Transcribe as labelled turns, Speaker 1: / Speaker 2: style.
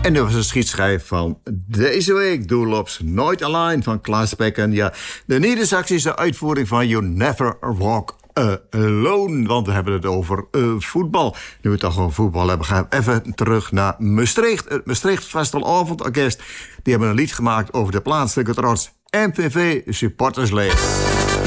Speaker 1: En dat was een schietschijf van deze week. Doorlops Nooit Alleen van Klaas Bekken. Ja, de Neder-Saxische uitvoering van You Never Walk Alone. Want we hebben het over voetbal. Nu we het toch over voetbal hebben, gaan we even terug naar Maastricht. Het Maastricht Vastelavondorkest. Die hebben een lied gemaakt over de plaatselijke trots. MVV Supportersleven.